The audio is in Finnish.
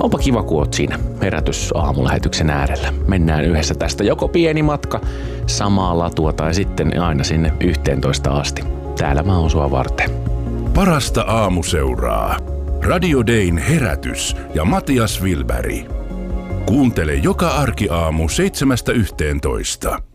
Onpa kiva, kun oot siinä herätysaamulähetyksen äärellä. Mennään yhdessä tästä joko pieni matka samaa latua tai sitten aina sinne 11 asti. Täällä mä oon sua varten. Parasta aamuseuraa. Radio Dayn herätys ja Matias Wilberg. Kuuntele joka arkiaamu 7–11.